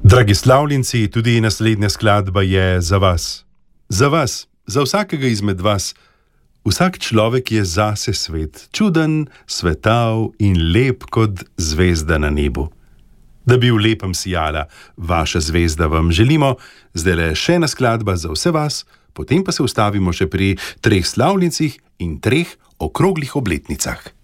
Dragi slavljenci, tudi naslednja skladba je za vas. Za vas, za vsakega izmed vas. Vsak človek je zase svet, čuden, svetav in lep kot zvezda na nebu. Da bi v lepem sijala vaša zvezda, vam želimo. Zdaj le še ena skladba za vse vas, potem pa se ustavimo še pri 3 slavljencih in 3 okroglih obletnicah.